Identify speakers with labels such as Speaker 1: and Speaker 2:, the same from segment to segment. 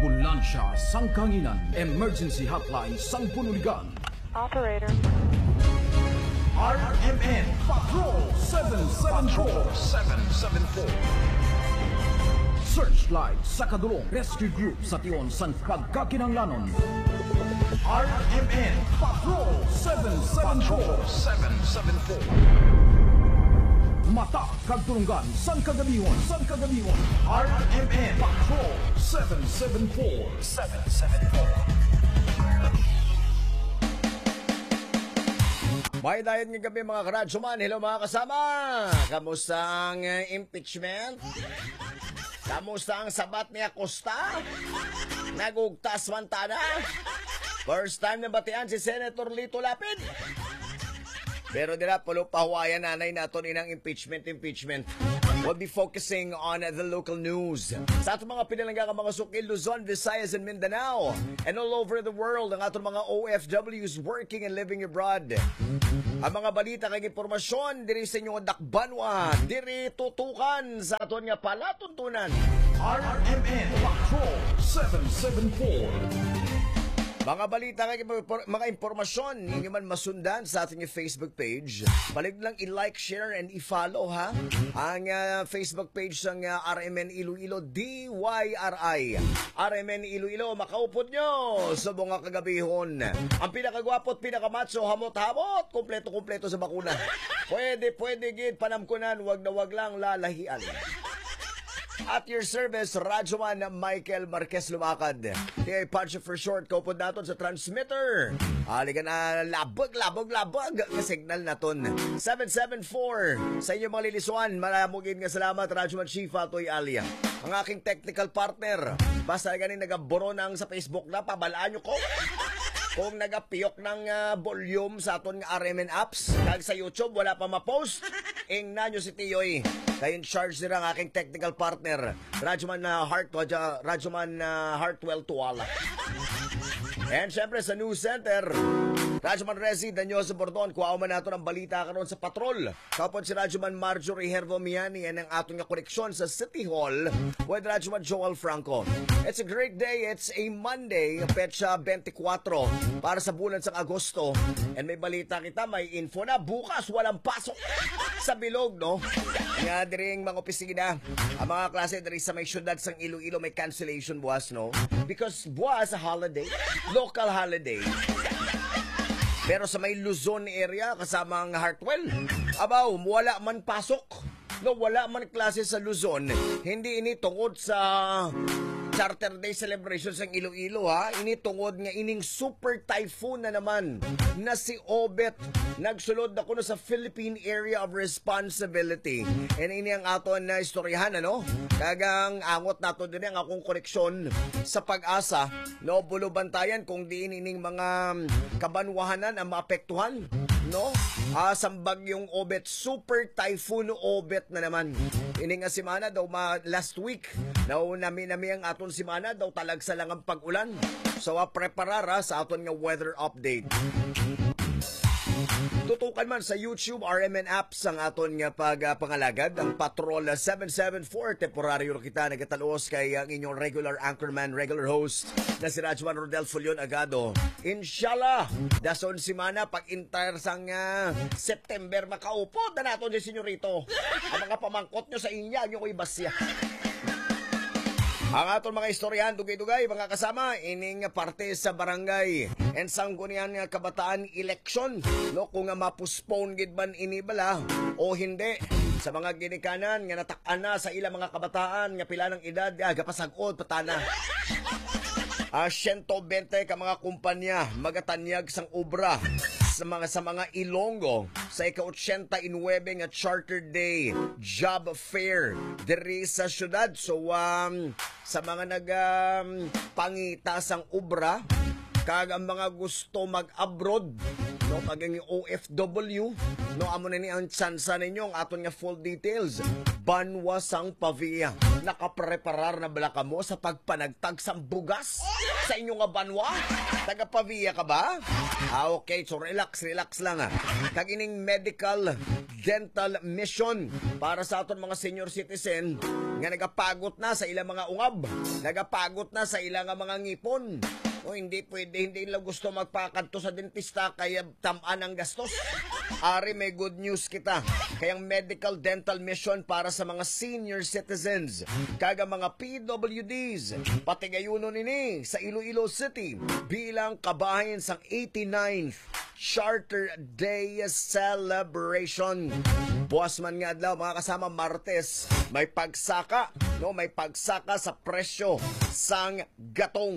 Speaker 1: Ambulansya, Sangkanginan, Emergency Hotline, Sangpunuligan.
Speaker 2: Operator.
Speaker 1: RMN Patrol 774. Searchlight sa kadulong rescue group sa tion sang pagkakinanglanon. RMN Patrol 774. Mata kagtulungan sang kagabihon. RMN Patrol 774.
Speaker 3: May dayon ng gabi mga karadyoman. Hello mga kasama. Kamusta ang impeachment? Kamusta ang sabat ni Acosta? Nagugtas mantana? First time na batian si Senator Lito Lapid. Pero dila pulo pahuwayan nanay naton inang impeachment. We'll be focusing on the local news. Sa atong mga pinalangga mga sukil, Luzon, Visayas, and Mindanao, and all over the world, ang atong mga OFWs working and living abroad. Ang mga balita kay impormasyon, diri sa inyong dakbanwa, diri tutukan sa aton nga palatuntunan.
Speaker 1: RMN Patrol 774.
Speaker 3: Mga balita kay mga impormasyon, ninyo man masundan sa ating Facebook page. Balik lang i-like, share, and i-follow ha. Ang Facebook page ng RMN Iloilo DYRI. RMN Iloilo, makaupod nyo sa mga kagabihon. Ang pinakagwapo at pinakamatso, hamot-hamot, kompleto sa bakuna. Pwede gid, panamkunan, wag na wag lang lalahian. At your service, Radyoman Michael Marquez Lumakad. Kaya punch for short, kaupod naton sa transmitter. Halika na, labag na signal naton. 774 sa inyong mga lilisuan. Malamugin nga salamat, Radyoman Chief Atoy Alia. Ang aking technical partner. Basta ganin nagaboro nang sa Facebook na, pabalaan nyo ko. Kung nagapiyok ng volume sa aton nga RMN apps, kag sa YouTube, wala pa ma-post, ingnan nyo si Tiyoy. Kaya in charge nila ang aking technical partner, Radyoman Hartwell Tuwala. And syempre sa News Center, Radyoman Resi Danyoso Bordon, kuha man nato ng balita karon sa patrol. Kapon si Radyoman Marjorie Hervo Miani, yan ang atong koneksyon sa City Hall with Radyoman Joel Franco. It's a great day, it's a Monday, petsa 24 para sa bulan sa Agosto. And may balita kita, may info na bukas walang pasok sa Bilog, no? Nga diring mga opisina, ang mga klase diri sa may syudad sang Iloilo may cancellation buwas, no? Because buwas a holiday, local holiday. Pero sa may Luzon area kasama ang Hartwell, abaw, wala man pasok. No, wala man klase sa Luzon. Hindi ini tungod sa Charter Day celebrations ng Iloilo ha. Ini tungod nga ining super typhoon na naman na si Obet. Nagsulod na kuno sa Philippine Area of Responsibility. And ini ang aton na istoryahan ano. Kagang angot nato din ang akong koneksyon sa Pag-asa. No, bulubantayan kung diin ining mga kabanwahanan ang maapektuhan. No? Sambag yung Obet, super typhoon Obet na naman. Ini nga simana daw last week. Nami ang aton simana daw talagsa lang ang pag-ulan. So preparara sa aton nga weather update. Tutukan man sa YouTube, RMN apps ang aton nga pagpangalagad. Ang Patrol 774, temporaryo kita nagatalos kay ang inyong regular anchorman, regular host na si Radyoman Rodel Fulion Agado. Inshallah, dason simana pag-inter sang September makaupod na nato di senyorito. Ang mga pamangkot nyo sa inya, nyo ko'y basya. Ang aton mga istoryahan, dugay-dugay, mga kasama, ining parte sa barangay and sanggunian nga kabataan election, no, kung nga mapuspone gid man ini bala o hindi. Sa mga ginikanan nga natak-an na sa ilang mga kabataan nga pila ng edad, gapasag-od patana. 120 ka mga kumpanya magatanyag sang obra sa mga Ilonggo sa ika-89 nga Charter Day Job Fair diri sa syudad. So sa mga nagpangita sang obra kag ang mga gusto mag-abroad, no, kaging OFW, no, amo na ni ang tsansa ninyo ang aton nga full details. Banwa sang Pavia, nakapreparar na bala ka mo sa pagpanagtag sang bugas sa inyo nga banwa? Taga Pavia ka ba? Okay, so relax lang Kagining medical dental mission para sa aton mga senior citizen nga nagapagot na sa ilang mga ungab, nagapagot na sa ilang mga ngipon. O hindi pwede, hindi lang gusto magpakanto sa dentista kaya tamaan ang gastos. Ari, may good news kita. Kayang medical dental mission para sa mga senior citizens, kaga mga PWDs, pati gayuno nini sa Iloilo City bilang kabahin sang 89th Charter Day Celebration. Buwas man nga adlaw mga kasama Martes, may pagsaka, no, may pagsaka sa presyo sang gatong.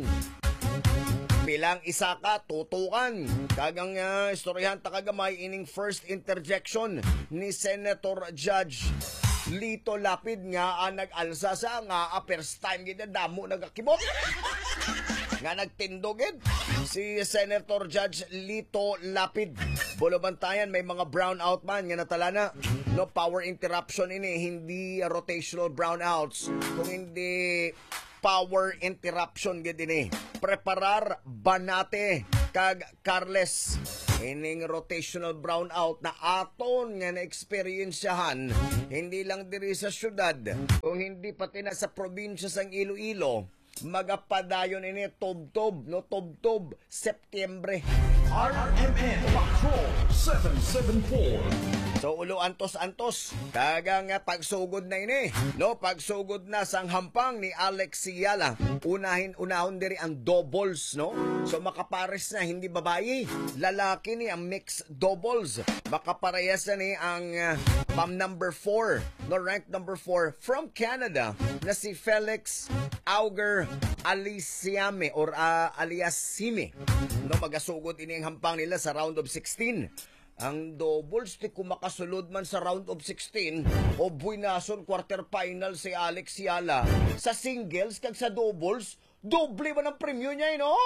Speaker 3: Bilang isa ka, tutukan. Kagang istoryahan takagamay ining first interjection ni Senator Judge Lito Lapid nga nag-alsa sa nga first time gina damo nagakibot. Nga nagtindogid si Senator Judge Lito Lapid. Bulubantayan may mga brownout man nga natalana. No power interruption ini, hindi rotational brownouts. Kung hindi power interruption gid ini. Preparar banate kag Carles ining rotational brownout na aton nga na-experiensyahan hindi lang diri sa syudad kung hindi pati na sa probinsya sang Iloilo. Magapadayon ini tubtob Setyembre.
Speaker 1: RMN Patrol 774.
Speaker 3: So ulo antos kagang pagsugod na ini, no, pagsugod na sang hampang ni Alex Siala. Unahon diri ang doubles, no. So makapares na hindi babae, lalaki ni ang mixed doubles. Makaparehas na ni ang ma'am number 4, no, rank number 4 from Canada na si Felix Auger Alisiame or Aliasime. No, magasugod ini ang hampang nila sa round of 16. Ang doubles, di kung makasulod man sa round of 16 o buwinason quarterfinal si Alex Siala. Sa singles kag sa doubles, doble man ang premyo niya, no?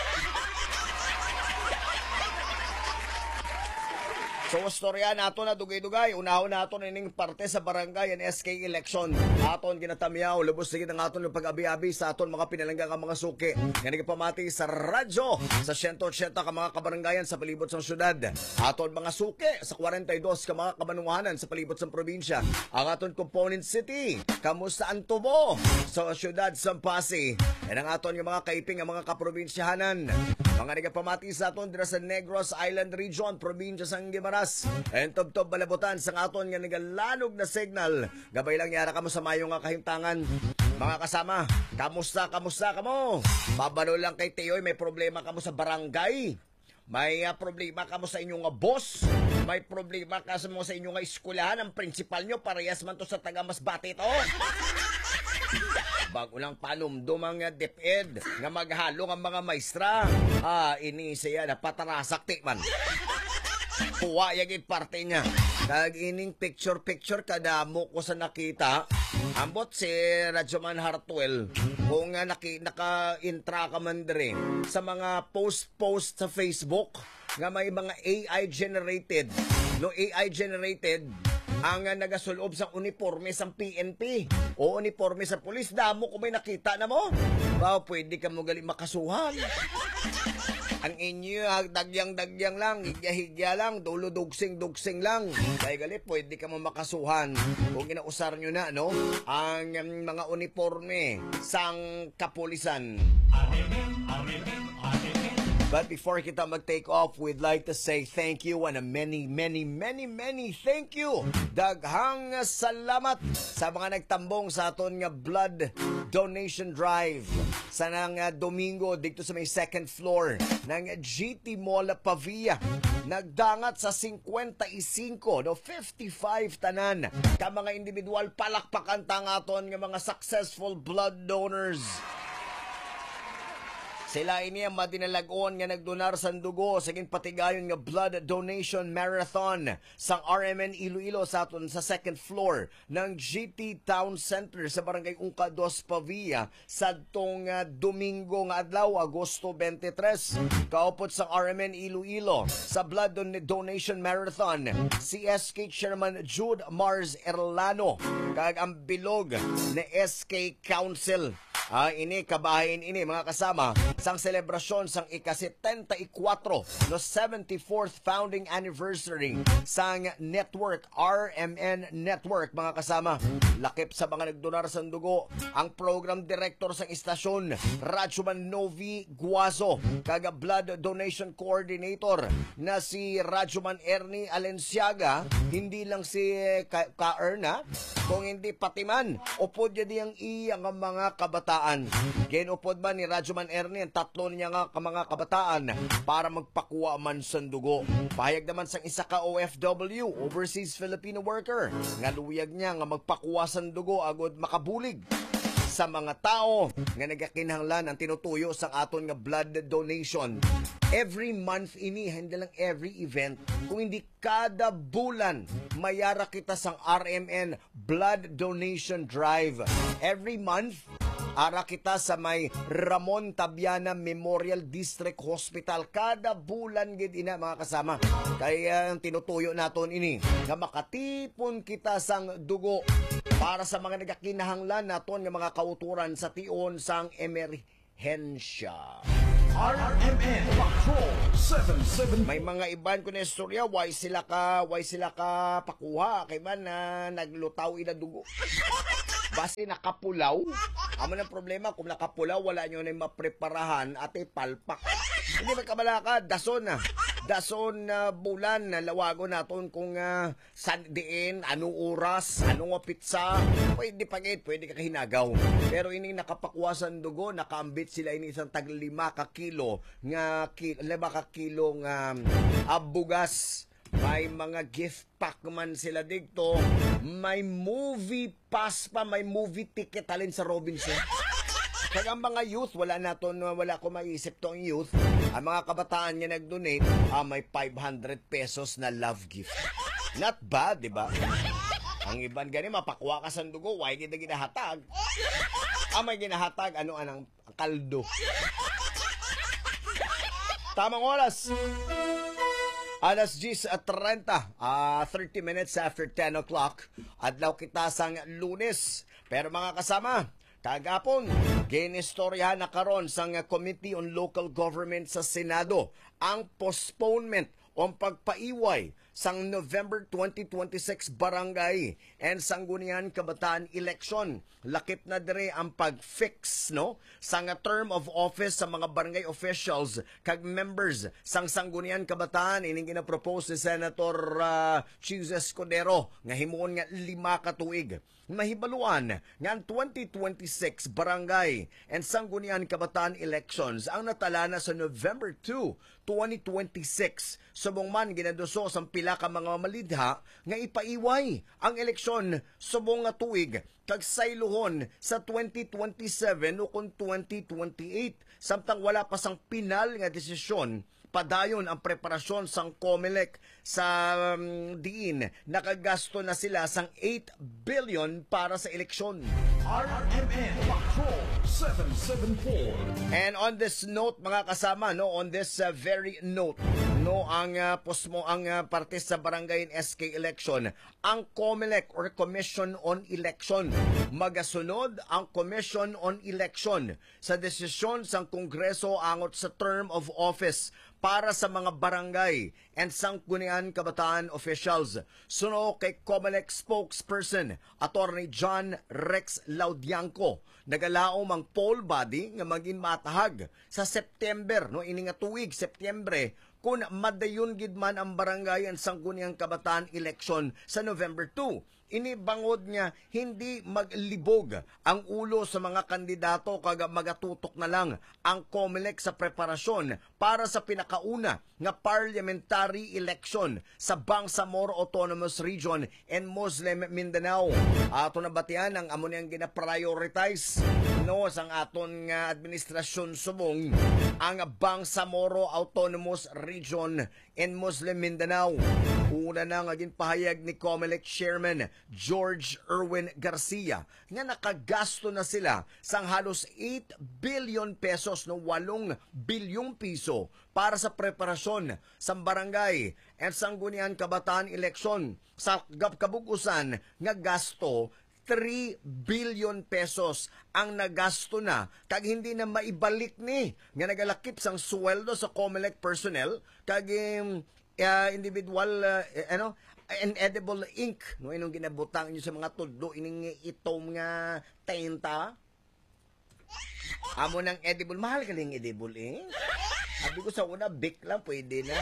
Speaker 3: So, storya nato na dugay-dugay. Unahon nato ining parte sa barangay and SK election. Aton ginatamiyaw, lubos sigit ang aton yung pag-abi-abi sa aton mga pinalangga ka mga suki. Yan pamati sa radyo sa 180 ka mga kabarangayan sa palibot ng syudad. Aton mga suki sa 42 ka mga kabanungahanan sa palibot ng probinsya. Ang aton component city, kamusta ang tubo sa syudad sa Pasig. Yan ang aton yung mga kaiping ang mga kaprobinsyahanan. Mga nagapamati sa aton dira sa Negros Island Region, probinsya sang Guimaras. And tubtob balabutan sa aton nga nagalanog na signal. Gabay lang yara kamo sa mayo nga kahimtangan. Mga kasama, kamusta ka mo? Babalo lang kay Teoy, may problema kamo sa barangay. May problema kamo sa inyong boss. May problema ka sa inyong eskwelahan. Ang principal nyo, parehas man to sa taga Masbate to. Bago lang panumdum ang DepEd nga maghalo ang mga maestra. Ini siya na patarasakti man. Kuha yagit parte niya. Kag ining picture kadamo ko sa nakita. Ambot si Radyoman Hartwell kung naka-intra ka man dere sa mga post sa Facebook nga may mga AI generated. No, AI generated ang nagasulob sa uniforme sa PNP o uniforme sa pulis. Damo kung may nakita na mo. Pwede ka mo galing makasuhan. Ang inyo, dagyang lang, higya lang, dugsing lang. Kaya gali, pwede ka mo makasuhan kung inausar nyo na, no? Ang mga uniforme sang kapulisan. But before kita mag-take off, we'd like to say thank you and a many thank you. Daghang salamat sa mga nagtambong sa aton nga blood donation drive sa nang Domingo dito sa may second floor ng GT Mall Pavia. Nagdangat sa 55, no, 55 tanan ka mga individual. Palakpakan ta nga aton nga mga successful blood donors. Sila ini ang madinalagon nga nagdonar sa dugo sa patigayon nga blood donation marathon sa RMN Iloilo sa aton sa second floor ng GT Town Center sa Barangay Ungca 2 Pavia sa tong Domingo nga adlaw Agosto 23. Kaupot sa RMN Iloilo sa blood donation marathon si SK Chairman Jude Mars Erlano kag ang bilog ni SK Council. Ini kabahin ini mga kasama sang selebrasyon sang ika-74 no 74th founding anniversary sang network RMN Network mga kasama. Lakip sa mga nagdonar sa dugo ang program director sang istasyon Radyoman Novi Guazo kag blood donation coordinator na si Radyoman Ernie Alenciaga, hindi lang si Ka-Erna kung hindi patiman upod niya ang iyang mga kabataan. Ginupod man ni Radyoman Ernie ang tatlo niya nga mga kabataan para magpakuha man sa dugo. Pahayag naman sang isa ka OFW, overseas Filipino worker, nga luyag niya nga magpakuha sa dugo agod makabulig sa mga tao nga nagakinahanglan ang tinutuyo sa aton nga blood donation. Every month ini, hindi lang every event, kung hindi kada bulan, mayara kita sang RMN Blood Donation Drive. Every month, ara kita sa may Ramon Tabiana Memorial District Hospital. Kada bulan gid ina mga kasama. Kaya tinutuyo naton ini nga makatipon kita sang dugo para sa mga nagakinahanglan naton nga mga kauturan sa tion sang emerhensya.
Speaker 1: RMN Patrol 774.
Speaker 3: May mga iban ko na istorya, why sila ka pakuha kay man na naglutaw ina dugo. Basta nakapulaw. Amo ng problema kung nakapulaw wala nyo na mapreparahan at palpak. Hindi magkabalaka, dason na bulan na lawago naton kung san diin, anong oras, anong pizza, pwede ka kahinagaw. Pero ini nakapakuwasan dugo, nakaambit sila ini isang tag 5 ka kilo nga bugas. May mga gift pack man sila dito. May movie pass pa, may movie ticket alin sa Robinson. Kaya ang mga youth, wala ko maiisip to ang youth. Ang mga kabataan niya nag-donate, may 500 pesos na love gift. Not bad, di ba? Ang iban gani, mapakuha ka sa dugo, why kita ginahatag? May ginahatag, anong kaldo. Tamang oras. Alas 10:30, 30 minutes after 10 o'clock. Adlaw kita sang Lunes. Pero mga kasama, kagapon, ginistoryahan na karon sang Committee on Local Government sa Senado ang postponement o pagpaiway sang November 2026 barangay and sanggunian kabataan election. Lakip na dire ang pag-fix sang term of office sa mga barangay officials kag members sang sanggunian kabataan. Ining ginapropose ni Senator Chis Escudero nga himuon nga 5 ka tuig. Mahibaluan nga ang 2026 barangay and sanggunian kabataan elections ang natala na sa November 2, 2026. Subong man ginaduso sa pila ka mga malidha nga ipaiway ang eleksyon subong nga tuig kag sayluhon sa 2027 o kung 2028 samtang wala pa sang pinal nga desisyon. Padayon ang preparasyon sang COMELEC sa diin nakagasto na sila sang 8 billion para sa eleksyon.
Speaker 1: RMN Patrol 774.
Speaker 3: And on this note mga kasama, on this very note, ang parte sa barangay and SK election, ang COMELEC or Commission on Election magasunod ang Commission on Election sa desisyon sang Kongreso angot sa term of office para sa mga barangay and sanggunian kabataan officials. Suno kay COMELEC spokesperson Attorney John Rex Laudianco, nagalaom ang poll body nga maging matahag sa September, ini nga tuig September kung madayon gid man ang barangay ang Sangguniang Kabataan election sa November 2. Inibangod niya hindi maglibog ang ulo sa mga kandidato kag magatutok na lang ang COMELEC sa preparasyon para sa pinakauna nga parliamentary election sa Bangsamoro Autonomous Region and Muslim Mindanao. Ato na batian ang amo niyang gina-prioritize no sang aton nga administrasyon subong ang Bangsamoro Autonomous Region and Muslim Mindanao. Una na nga ginpahayag ni COMELEC Chairman George Erwin Garcia nga nakagasto na sila sang halos 8 billion pesos no 8 bilyong piso para sa preparasyon sa barangay at Sangguniang Kabataan election sa kabugusan nga gasto 3 billion pesos ang nagasto na kag hindi na maibalik ni nga nagalakip sang sweldo sa COMELEC personnel kag individual inedible ink no inong ginabutang niyo sa mga tudlo ining itom nga tenta amo ng edible mahal kaling edible ink sabi ko sa una big lang pwede na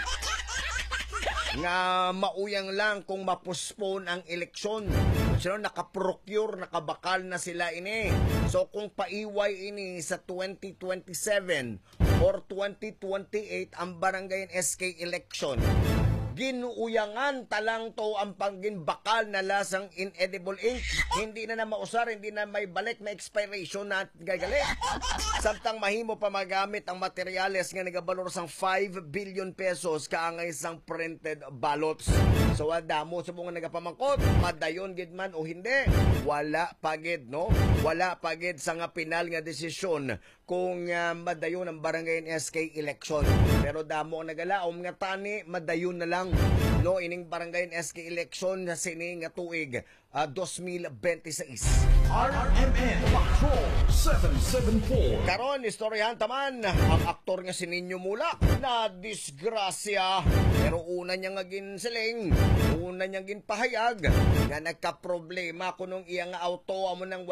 Speaker 3: nga mauyang lang kung mapospone ang eleksyon. So, nakaprocure, nakabakal na sila ini. So, kung paiway ini sa 2027 or 2028 ang barangay SK election, ginuuyangan talang to ang pangginbakal na lasang inedible ink. Hindi na mausar, hindi na may balik na expiration na gagali. Samtang mahimo pa magamit ang materyales nga nagabalor sang 5 billion pesos kaangay sang printed ballots. So adamo sa mga nagapamangkot, madayon gid man o hindi, wala pagid no? Wala pagid sa nga pinal nga desisyon kung madayon ang barangay SK election. Pero damo ang nagalaom nga tani madayon na lang no ining barangay SK election na sini nga tuig 2026.
Speaker 1: RMN Patrol 774.
Speaker 3: Karon istoryahan taman ang aktor nga si Nino Mula na disgrasya pero una niya nga ginsiling, una niya ginpahayag nga nagka-problema kunong iya nga auto amo nang